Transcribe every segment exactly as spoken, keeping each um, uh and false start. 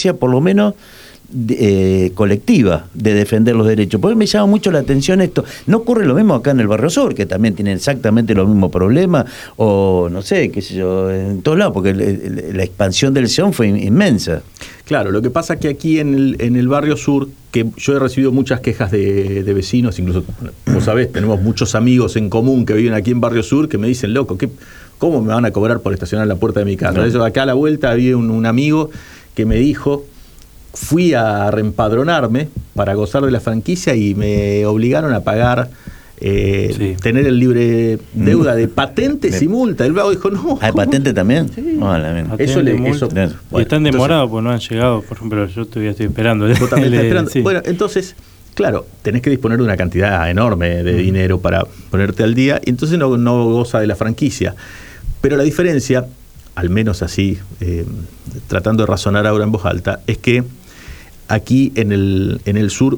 inercia, por lo menos de, eh, colectiva, de defender los derechos. Porque me llama mucho la atención esto. No ocurre lo mismo acá en el Barrio Sur, que también tienen exactamente los mismos problemas, o no sé, qué sé yo, en todos lados, porque el, el, la expansión del SEON fue inmensa. Claro, lo que pasa es que aquí en el, en el Barrio Sur, que yo he recibido muchas quejas de, de vecinos, incluso, vos sabés, tenemos muchos amigos en común que viven aquí en Barrio Sur que me dicen, loco, ¿qué, ¿cómo me van a cobrar por estacionar en la puerta de mi casa? No. Eso, acá a la vuelta había un, un amigo que me dijo, fui a reempadronarme para gozar de la franquicia y me obligaron a pagar, eh, sí. tener el libre deuda de patentes y multa. El vago dijo, no. ¿Hay patente también? Sí. Oh, la eso le, eso, bueno, y están demorados porque no han llegado, por ejemplo, yo todavía estoy esperando. Vos también estás esperando. Sí. Bueno, entonces, claro, tenés que disponer de una cantidad enorme de dinero para ponerte al día, y entonces no, no goza de la franquicia. Pero la diferencia, al menos así, eh, tratando de razonar ahora en voz alta, es que aquí en el, en el sur,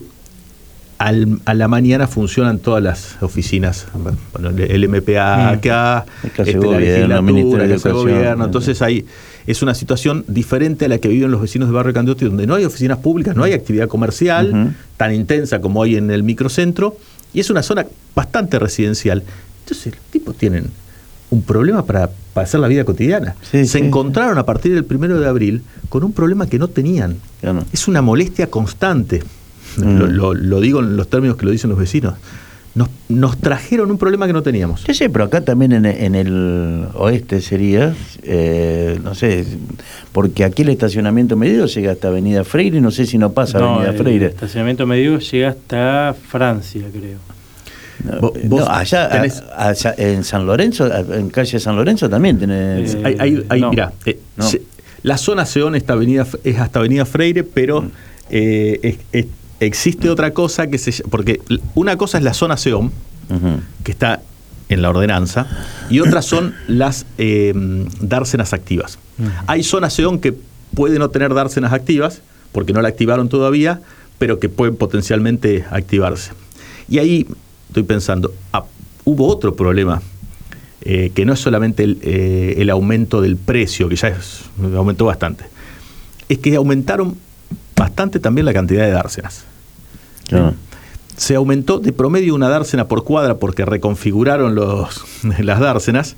al, a la mañana funcionan todas las oficinas, bueno, el M P A acá, mm. este, gobierno, la legislatura, el de gobierno, entonces hay, es una situación diferente a la que viven los vecinos del barrio Candioti, donde no hay oficinas públicas, no hay actividad comercial uh-huh. tan intensa como hay en el microcentro, y es una zona bastante residencial. Entonces, los tipos tienen un problema para, para hacer la vida cotidiana. Sí, Se sí, encontraron sí. a partir del primero de abril con un problema que no tenían. Claro. Es una molestia constante. Mm. Lo, lo, lo digo en los términos que lo dicen los vecinos. Nos, nos trajeron un problema que no teníamos. Sí, sí, pero acá también en, en el oeste sería, eh, no sé, porque aquí el estacionamiento medido llega hasta Avenida Freire, no sé si no pasa no, Avenida Freire. El estacionamiento medido llega hasta Francia, creo. No, ¿Vos, no, allá, tenés... a, allá en San Lorenzo, en calle San Lorenzo también tenés. Eh, hay, hay, hay, no. Mirá, eh, no. se, la zona Seón esta avenida, es hasta Avenida Freire, pero mm. eh, es, es, existe otra cosa que se. Porque una cosa es la zona Seón, uh-huh. que está en la ordenanza, y otras son las eh, dársenas activas. Uh-huh. Hay zona Seón que puede no tener dársenas activas, porque no la activaron todavía, pero que pueden potencialmente activarse. Y ahí. Estoy pensando, ah, hubo otro problema, eh, que no es solamente el, eh, el aumento del precio, que ya es, aumentó bastante, es que aumentaron bastante también la cantidad de dársenas. Claro. Se aumentó de promedio una dársena por cuadra porque reconfiguraron los, las dársenas.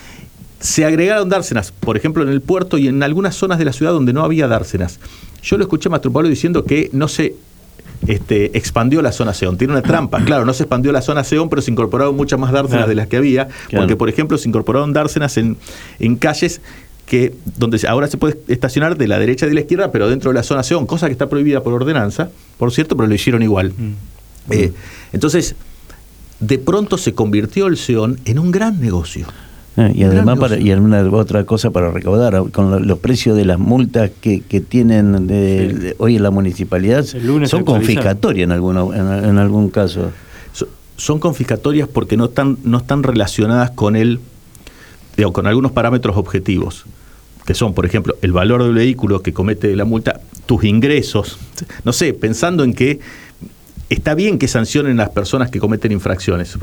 Se agregaron dársenas, por ejemplo, en el puerto y en algunas zonas de la ciudad donde no había dársenas. Yo lo escuché a Mastro Pablo diciendo que no se... Este, expandió la zona Seón. Tiene una trampa, claro, no se expandió la zona Seón, pero se incorporaron muchas más dársenas claro. de las que había, claro. porque por ejemplo se incorporaron dársenas en, en calles que donde ahora se puede estacionar de la derecha y de la izquierda, pero dentro de la zona Seón, cosa que está prohibida por ordenanza, por cierto, pero lo hicieron igual. Mm. Eh, entonces, de pronto se convirtió el Seón en un gran negocio. Eh, y además para, y alguna otra cosa para recaudar con lo, los precios de las multas que, que tienen de, sí. de, hoy en la municipalidad son confiscatorias en alguno, en, en algún caso. So, son confiscatorias porque no están no están relacionadas con el digo, con algunos parámetros objetivos, que son, por ejemplo, el valor del vehículo que comete la multa, tus ingresos, no sé, pensando en que está bien que sancionen a las personas que cometen infracciones,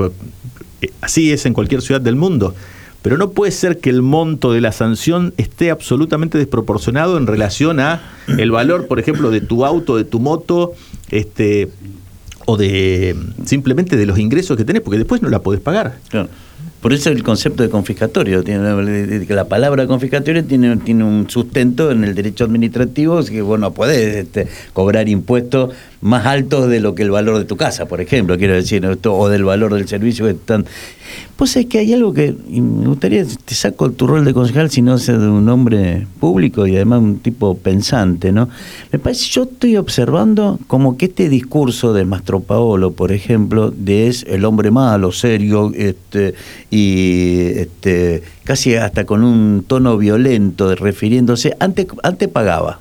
así es en cualquier ciudad del mundo. Pero no puede ser que el monto de la sanción esté absolutamente desproporcionado en relación a el valor, por ejemplo, de tu auto, de tu moto, este, o de simplemente de los ingresos que tenés, porque después no la podés pagar. Claro. Por eso el concepto de confiscatorio, tiene, la palabra confiscatorio tiene, tiene un sustento en el derecho administrativo, es que vos no podés este, cobrar impuestos más altos de lo que el valor de tu casa, por ejemplo, quiero decir, o del valor del servicio que están. Pues es que hay algo que y me gustaría, te saco tu rol de concejal, si no ser de un hombre público y además un tipo pensante, ¿no? Me parece, yo estoy observando como que este discurso de Mastro Paolo, por ejemplo, de es el hombre malo, serio, este, y este, casi hasta con un tono violento, de refiriéndose, antes, antes pagaba.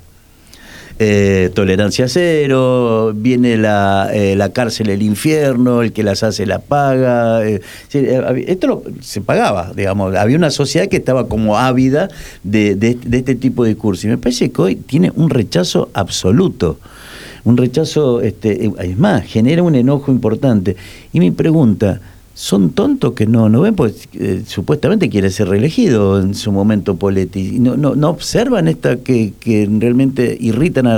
Eh, tolerancia cero, viene la, eh, la cárcel, el infierno, el que las hace la paga. Eh, esto lo, se pagaba, digamos. Había una sociedad que estaba como ávida de, de, de este tipo de discurso. Y me parece que hoy tiene un rechazo absoluto. Un rechazo, este, es más, genera un enojo importante. Y mi pregunta, ¿son tontos que no, no ven? Pues eh, supuestamente quiere ser reelegido en su momento Poletti. ¿No, no, no observan esta que, que realmente irritan a